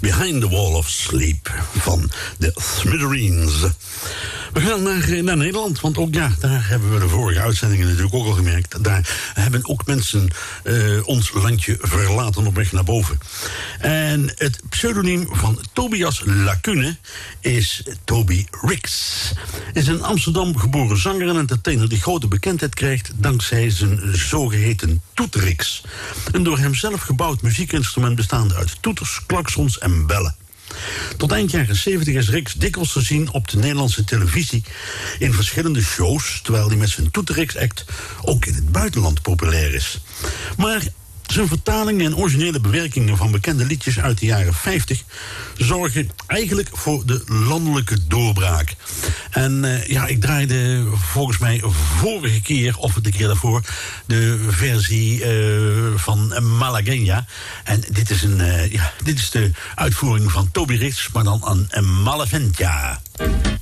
Behind the Wall of Sleep van de Smithereens. We gaan naar Nederland, want ook ja, daar hebben we de vorige uitzendingen natuurlijk ook al gemerkt. Daar hebben ook mensen ons landje verlaten op weg naar boven. En het pseudoniem van Tobias Lacune is Toby Rix. Is een Amsterdam geboren zanger en entertainer die grote bekendheid krijgt dankzij zijn zogeheten toeterix. Een door hemzelf gebouwd muziekinstrument bestaande uit toeters, klaksons en bellen. Tot eind jaren 70 is Rix dikwijls te zien op de Nederlandse televisie in verschillende shows, terwijl hij met zijn toeterix-act ook in het buitenland populair is. Maar zijn vertalingen en originele bewerkingen van bekende liedjes uit de jaren 50 zorgen eigenlijk voor de landelijke doorbraak. En ik draaide volgens mij vorige keer, of de keer daarvoor, de versie van Malagueña. En dit is de uitvoering van Toby Rix, maar dan aan Malaventia.